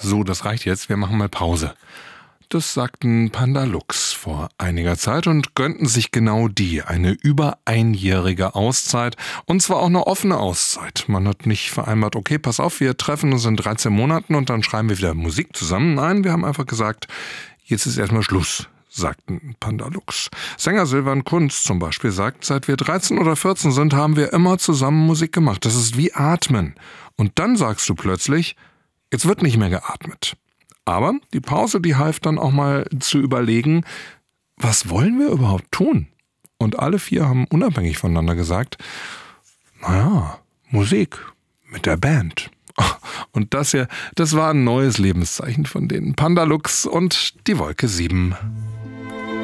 so, das reicht jetzt, wir machen mal Pause. Das sagten Panda Lux vor einiger Zeit und gönnten sich genau die, eine über einjährige Auszeit. Und zwar auch eine offene Auszeit. Man hat nicht vereinbart, okay, pass auf, wir treffen uns in 13 Monaten und dann schreiben wir wieder Musik zusammen. Nein, wir haben einfach gesagt, jetzt ist erstmal Schluss, sagten Panda Lux. Sänger Silvan Kunz zum Beispiel sagt, seit wir 13 oder 14 sind, haben wir immer zusammen Musik gemacht. Das ist wie Atmen. Und dann sagst du plötzlich, jetzt wird nicht mehr geatmet. Aber die Pause, die half dann auch mal zu überlegen, was wollen wir überhaupt tun? Und alle vier haben unabhängig voneinander gesagt, naja, Musik mit der Band. Und das hier, das war ein neues Lebenszeichen von denen. Panda Lux und die Wolke 7.